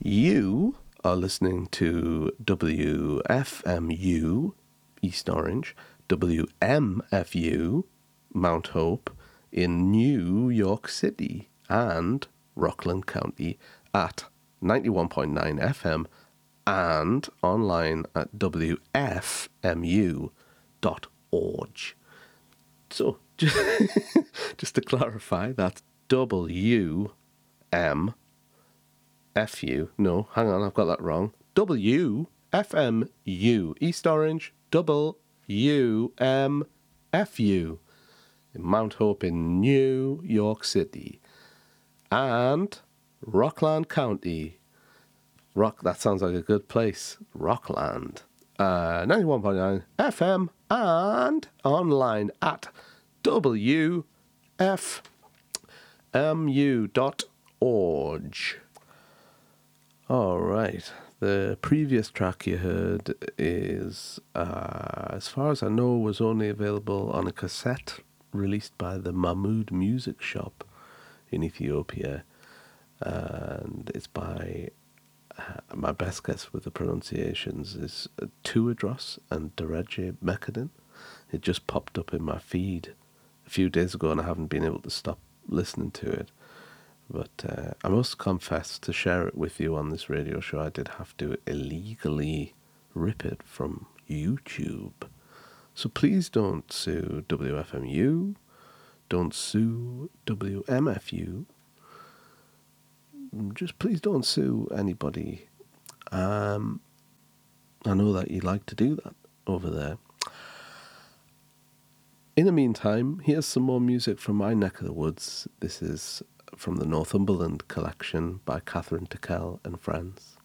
You are listening to WFMU, East Orange, WMFU, Mount Hope, in New York City and Rockland County at 91.9 FM and online at wfmu.org. So, just to clarify, that's WMFU. No, hang on, I've got that wrong. WFMU, East Orange, WMFU, in Mount Hope in New York City, and Rockland County. That sounds like a good place. Rockland. 91.9 FM and online at wfmu.org. All right. The previous track you heard is, as far as I know, was only available on a cassette released by the Mahmood Music Shop in Ethiopia. And it's by, my best guess with the pronunciations is Tuadros and Dereje Mekadin. It just popped up in my feed a few days ago and I haven't been able to stop listening to it. But I must confess, to share it with you on this radio show, I did have to illegally rip it from YouTube. So please don't sue WFMU, don't sue WMFU, just please don't sue anybody. I know that you like to do that over there. In the meantime, here's some more music from my neck of the woods. This is from the Northumberland collection by Catherine Tickell and friends.